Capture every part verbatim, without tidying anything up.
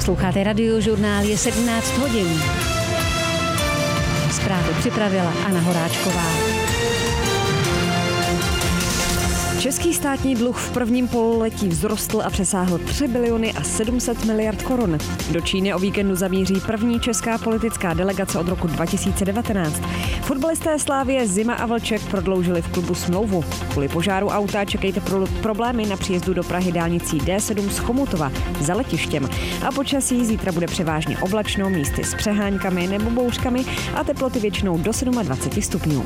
Posloucháte Radiožurnál, je sedmnáct hodin. Zprávy připravila Anna Horáčková. Český státní dluh v prvním pololetí vzrostl a přesáhl tři biliony a sedm set miliard korun. Do Číny o víkendu zamíří první česká politická delegace od roku dva tisíce devatenáct. Fotbalisté Slavie Zima a Vlček prodloužili v klubu smlouvu. Kvůli požáru auta čekejte pro problémy na příjezdu do Prahy dálnicí D sedm z Chomutova za letištěm. A počasí zítra bude převážně oblačno, místy s přeháňkami nebo bouřkami a teploty většinou do dvacet sedm stupňů.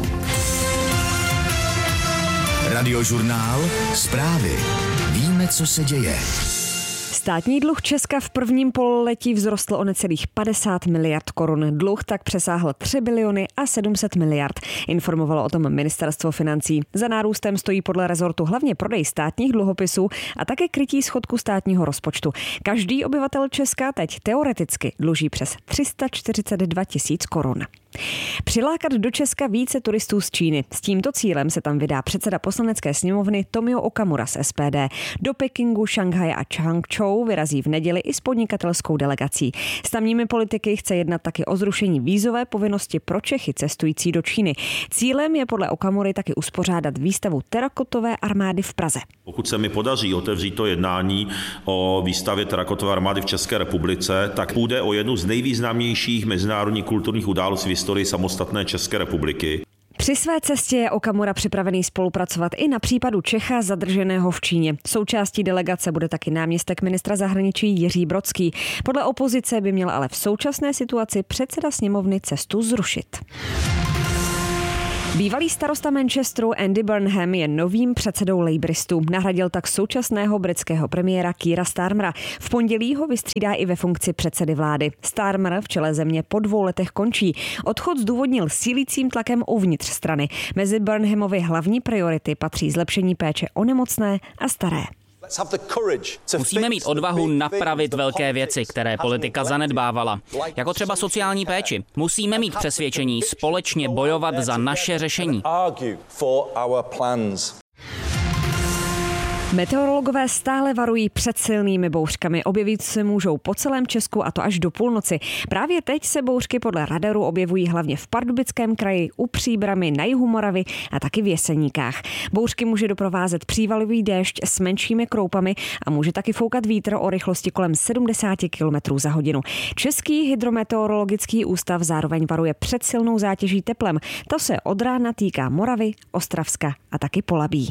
Radiožurnál, zprávy. Víme, co se děje. Státní dluh Česka v prvním pololetí vzrostl o necelých padesát miliard korun. Dluh tak přesáhl tři biliony a sedm set miliard. Informovalo o tom ministerstvo financí. Za nárůstem stojí podle rezortu hlavně prodej státních dluhopisů a také krytí schodku státního rozpočtu. Každý obyvatel Česka teď teoreticky dluží přes tři sta čtyřicet dva tisíc korun. Přilákat do Česka více turistů z Číny. S tímto cílem se tam vydá předseda poslanecké sněmovny Tomio Okamura z S P D. Do Pekingu, Šanghaje a Changchou vyrazí v neděli i s podnikatelskou delegací. S tamními politiky chce jednat taky o zrušení vízové povinnosti pro Čechy cestující do Číny. Cílem je podle Okamury taky uspořádat výstavu terakotové armády v Praze. Pokud se mi podaří otevřít to jednání o výstavě terakotové armády v České republice, tak půjde o jednu z nejvýznamnějších mezinárodních kulturních událostí v historii samostatné České republiky. Při své cestě je Okamura připravený spolupracovat i na případu Čecha zadrženého v Číně. Součástí delegace bude taky náměstek ministra zahraničí Jiří Brodský. Podle opozice by měl ale v současné situaci předseda sněmovny cestu zrušit. Bývalý starosta Manchesteru Andy Burnham je novým předsedou Labouristů. Nahradil tak současného britského premiéra Keira Starmera. V pondělí ho vystřídá i ve funkci předsedy vlády. Starmer v čele země po dvou letech končí. Odchod zdůvodnil sílícím tlakem uvnitř strany. Mezi Burnhamovy hlavní priority patří zlepšení péče o nemocné a staré. Musíme mít odvahu napravit velké věci, které politika zanedbávala, jako třeba sociální péči. Musíme mít přesvědčení společně bojovat za naše řešení. Meteorologové stále varují před silnými bouřkami. Objevit se můžou po celém Česku a to až do půlnoci. Právě teď se bouřky podle radaru objevují hlavně v Pardubickém kraji, u Příbrami, na jihu Moravy a taky v Jeseníkách. Bouřky může doprovázet přívalový déšť s menšími kroupami a může taky foukat vítr o rychlosti kolem sedmdesát kilometrů za hodinu. Český hydrometeorologický ústav zároveň varuje před silnou zátěží teplem. To se od rána týká Moravy, Ostravska a taky Polabí.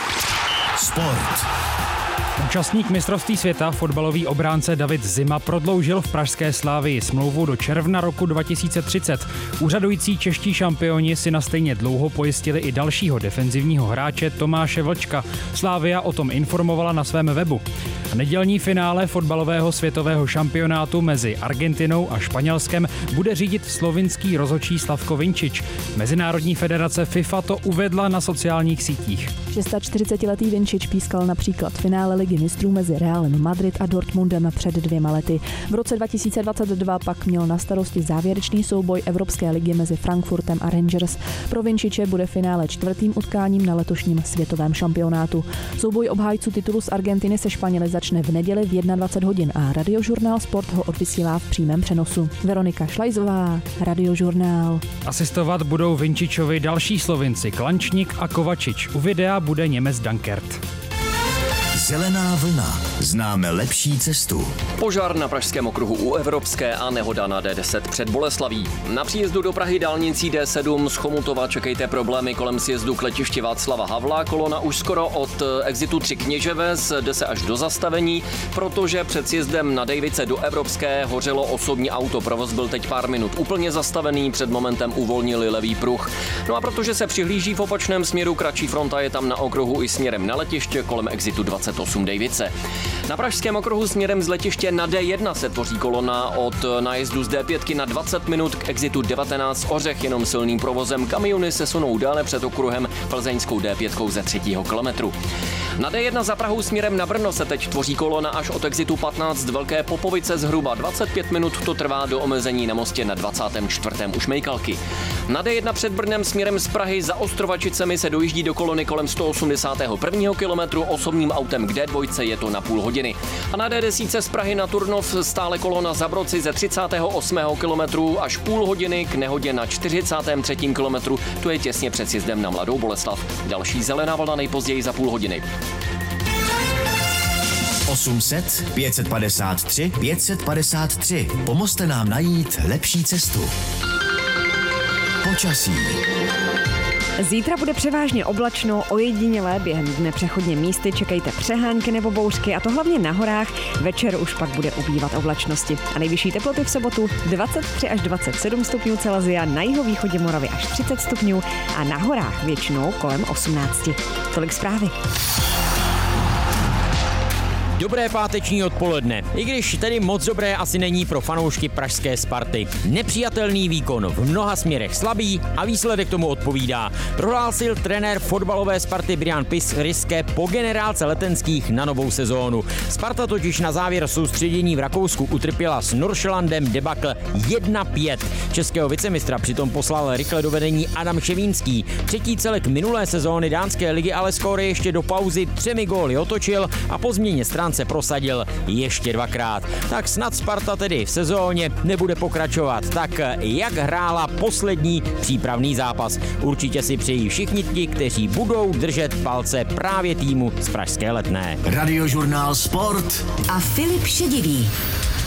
Sport. Účastník mistrovství světa, fotbalový obránce David Zima, prodloužil v pražské Slavii smlouvu do června roku dva tisíce třicet. Úřadující čeští šampioni si na stejně dlouho pojistili i dalšího defenzivního hráče Tomáše Vlčka. Slavia o tom informovala na svém webu. Nedělní finále fotbalového světového šampionátu mezi Argentinou a Španělskem bude řídit slovinský rozhodčí Slavko Vinčič. Mezinárodní federace FIFA to uvedla na sociálních sítích. čtyřicetišestiletý Vinčič pískal například finále Ligy mistrů mezi Realem Madrid a Dortmundem před dvěma lety. V roce dva tisíce dvacet dva pak měl na starosti závěrečný souboj Evropské ligy mezi Frankfurtem a Rangers. Pro Vinčiče bude finále čtvrtým utkáním na letošním světovém šampionátu. Souboj obhájců titulu z Argentiny se Španěli začne v neděli v dvacet jedna hodin a Radiožurnál Sport ho odvysílá v přímém přenosu. Veronika Šlajzová, Radiožurnál. Asistovat budou Vinčičovi další Slovinci Klančník a Kovačič. U videa bude Němec Dankert. Zelená vlna. Známe lepší cestu. Požár na pražském okruhu u Evropské a nehoda na D deset před Boleslaví. Na příjezdu do Prahy dálnicí D sedm z Chomutova čekejte problémy kolem sjezdu k letišti Václava Havla. Kolona už skoro od exitu Tři Kněževes jde se až do zastavení, protože před sjezdem na Dejvice do Evropské hořelo osobní auto. Provoz byl teď pár minut úplně zastavený, před momentem uvolnili levý pruh. No a protože se přihlíží v opačném směru, kratší fronta je tam na okruhu i směrem na letiště kolem exitu dvacet osm Dejvice. Na pražském okruhu směrem z letiště na D jedna se tvoří kolona od nájezdu z D pět na dvacet minut k exitu devatenáct Ořech jenom silným provozem. Kamiony se sunou dále před okruhem plzeňskou D pět ze třetího kilometru. Na D jedna za Prahou směrem na Brno se teď tvoří kolona až od exitu patnáct Velké Popovice, zhruba dvacet pět minut to trvá do omezení na mostě na dvacátém čtvrtém u Šmejkalky. Na D jedna před Brnem směrem z Prahy za Ostrovačicemi se dojíždí do kolony kolem sto osmdesátého prvního kilometru, osobním autem k D dva je to na půl hodiny. A na D deset z Prahy na Turnov stále kolona za Brodci ze třicátého osmého kilometru až půl hodiny, k nehodě na čtyřicátém třetím kilometru, to je těsně před sjezdem na Mladou Boleslav. Další zelená vlna nejpozději za půl hodiny. osm set, pět set padesát tři, pět set padesát tři. Pomozte nám najít lepší cestu. Počasí. Zítra bude převážně oblačno, ojedinělé během dne přechodně místy čekejte přehánky nebo bouřky, a to hlavně na horách. Večer už pak bude ubývat oblačnosti. A nejvyšší teploty v sobotu dvacet tři až dvacet sedm stupňů Celsia, na jihovýchodě Moravy až třicet stupňů a na horách většinou kolem osmnáct. Tolik zprávy. Dobré páteční odpoledne, i když tedy moc dobré asi není pro fanoušky pražské Sparty. Nepřijatelný výkon, v mnoha směrech slabý a výsledek tomu odpovídá. Prohlásil trenér fotbalové Sparty Brian Riske po generálce Letenských na novou sezónu. Sparta totiž na závěr soustředění v Rakousku utrpěla s Noršlandem debakl jedna pět. Českého vicemistra přitom poslal rychle do vedení Adam Ševínský. Třetí celek minulé sezóny dánské ligy ale skóre ještě do pauzy třemi góly otočil a po změně stran se prosadil ještě dvakrát. Tak snad Sparta tedy v sezóně nebude pokračovat tak, jak hrála poslední přípravný zápas. Určitě si přejí všichni ti, kteří budou držet palce právě týmu z pražské Letné. Radiožurnál Sport a Filip Šedivý.